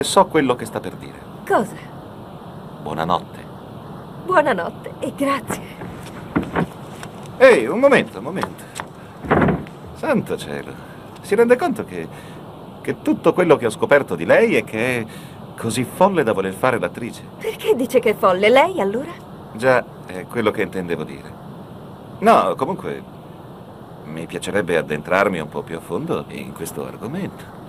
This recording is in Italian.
So quello che sta per dire. Cosa? Buonanotte. Buonanotte e grazie. Ehi, un momento, un momento. Santo cielo. Si rende conto che tutto quello che ho scoperto di lei è che è così folle da voler fare l'attrice? Perché dice che è folle? Lei, allora? Già, è quello che intendevo dire. No, comunque, mi piacerebbe addentrarmi un po' più a fondo in questo argomento.